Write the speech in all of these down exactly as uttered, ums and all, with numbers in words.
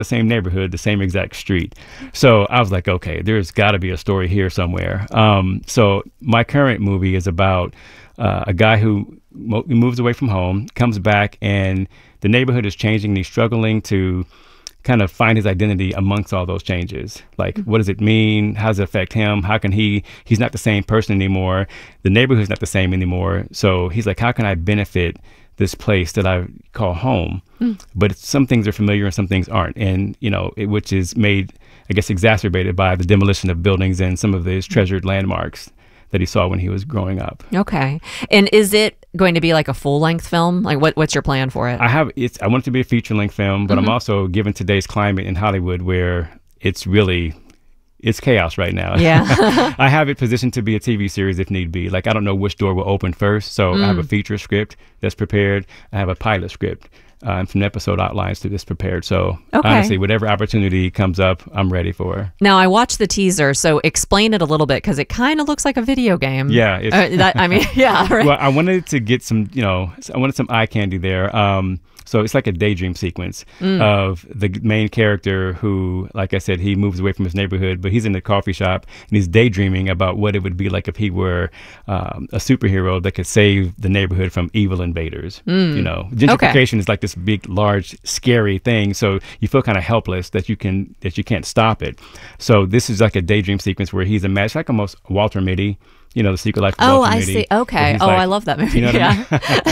the same neighborhood, the same exact street. So I was like, okay, there's got to be a story here somewhere. Um, so my current movie is about uh, a guy who mo- moves away from home, comes back, and the neighborhood is changing. And he's struggling to kind of find his identity amongst all those changes. Like, what does it mean? How does it affect him? How can he, he's not the same person anymore. The neighborhood's not the same anymore. So he's like, how can I benefit this place that I call home? Mm. But some things are familiar and some things aren't. And, you know, it, which is made, I guess, exacerbated by the demolition of buildings and some of his treasured landmarks that he saw when he was growing up. Okay. And is it going to be like a full-length film? Like, what what's your plan for it? I have it's I want it to be a feature-length film, but mm-hmm. I'm also, given today's climate in Hollywood where it's really it's chaos right now. Yeah. I have it positioned to be a T V series if need be. Like, I don't know which door will open first, so mm. I have a feature script that's prepared. I have a pilot script. Uh, and some episode outlines to this prepared. So okay. honestly, whatever opportunity comes up, I'm ready for. Now, I watched the teaser, so explain it a little bit, because it kind of looks like a video game. Yeah. It's uh, that, I mean, yeah. Right. Well, I wanted to get some, you know, I wanted some eye candy there. Um, so it's like a daydream sequence mm. of the main character who, like I said, he moves away from his neighborhood, but he's in the coffee shop and he's daydreaming about what it would be like if he were um, a superhero that could save the neighborhood from evil invaders. Mm. You know, gentrification okay. is like this big, large, scary thing. So you feel kind of helpless that you can that you can't stop it. So this is like a daydream sequence where he's imagined like almost Walter Mitty. You know, The Secret Life of oh, Walter I Mitty. see. Okay. Oh, like, I love that movie. You know yeah.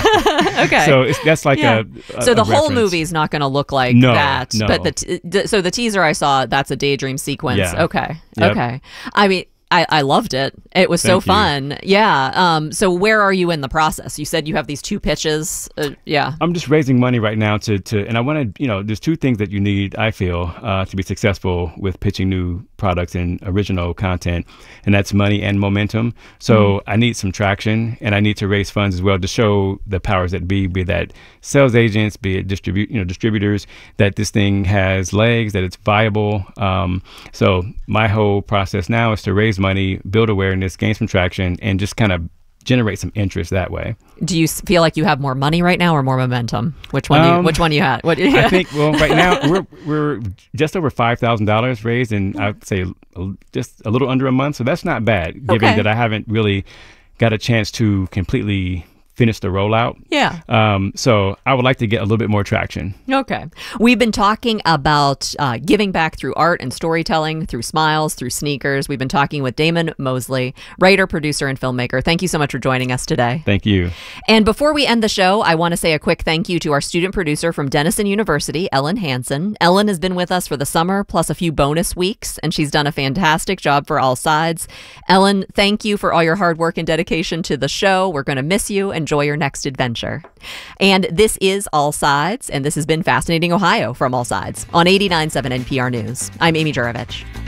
I mean? Okay. So it's, that's like yeah. a, a So the a whole reference. movie is not going to look like no, that. No. But the, t- the so the teaser I saw, that's a daydream sequence. Yeah. Okay. Yep. Okay. I mean, I, I loved it. It was Thank so fun. You. Yeah. Um. So where are you in the process? You said you have these two pitches. Uh, yeah. I'm just raising money right now to, to and I want to, you know, there's two things that you need, I feel, uh, to be successful with pitching new products and original content, and that's money and momentum. So mm. I need some traction, and I need to raise funds as well to show the powers that be, be that sales agents, be it distribute, you know, distributors, that this thing has legs, that it's viable. Um, so my whole process now is to raise money, build awareness, gain some traction, and just kind of generate some interest that way. Do you feel like you have more money right now or more momentum? Which one? Um, do you, which one you had? What, I think. Well, right now we're we're just over five thousand dollars raised, in I'd say just a little under a month. So that's not bad, given okay. that I haven't really got a chance to completely finish the rollout. Yeah. Um, so I would like to get a little bit more traction. Okay. We've been talking about uh, giving back through art and storytelling, through smiles, through sneakers. We've been talking with Damon Mosley, writer, producer, and filmmaker. Thank you so much for joining us today. Thank you. And before we end the show, I want to say a quick thank you to our student producer from Denison University, Ellen Hansen. Ellen has been with us for the summer, plus a few bonus weeks, and she's done a fantastic job for All Sides. Ellen, thank you for all your hard work and dedication to the show. We're going to miss you, and enjoy your next adventure. And this is All Sides, and this has been Fascinating Ohio from All Sides on eighty-nine point seven N P R News. I'm Amy Jurovich.